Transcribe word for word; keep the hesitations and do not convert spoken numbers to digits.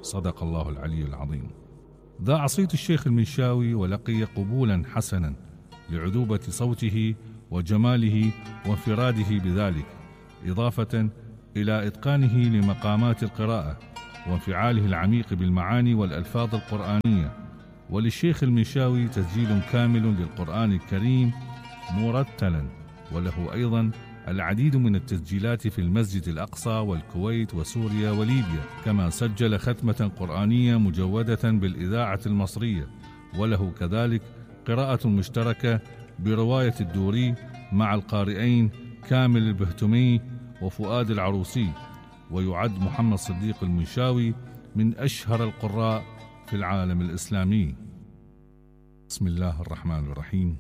صدق الله العلي العظيم. ذاع صيت الشيخ المنشاوي ولقي قبولا حسنا لعذوبة صوته وجماله وانفراده بذلك، إضافة إلى إتقانه لمقامات القراءة وانفعاله العميق بالمعاني والألفاظ القرآنية. وللشيخ المنشاوي تسجيل كامل للقرآن الكريم مرتلا، وله أيضا العديد من التسجيلات في المسجد الأقصى والكويت وسوريا وليبيا، كما سجل ختمة قرآنية مجودة بالإذاعة المصرية، وله كذلك قراءة مشتركة برواية الدوري مع القارئين كامل البهتمي وفؤاد العروسي. ويعد محمد صديق المنشاوي من أشهر القراء في العالم الإسلامي. بسم الله الرحمن الرحيم.